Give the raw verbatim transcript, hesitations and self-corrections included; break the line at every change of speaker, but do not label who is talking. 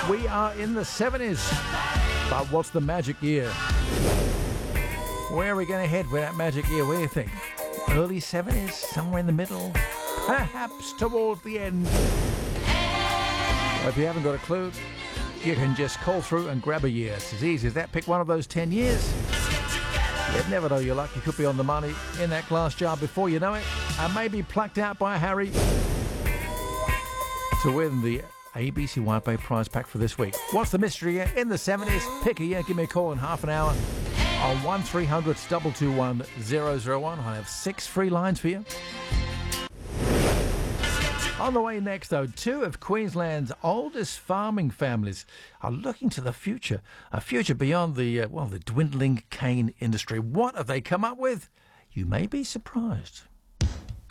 We are in the seventies. But what's the magic year? Where are we going to head with that magic year? What do you think? Early seventies? Somewhere in the middle? Perhaps towards the end? Well, if you haven't got a clue, you can just call through and grab a year. It's as easy as that. Pick one of those ten years. You'd never know your luck. You could be on the money in that glass jar before you know it, and maybe plucked out by Harry to win the A B C Wide Bay prize pack for this week. What's the mystery year in the seventies? Pick a year. Give me a call in half an hour on one three hundred two two one zero zero one. I have six free lines for you. On the way next, though, two of Queensland's oldest farming families are looking to the future, a future beyond the, uh, well, the dwindling cane industry. What have they come up with? You may be surprised.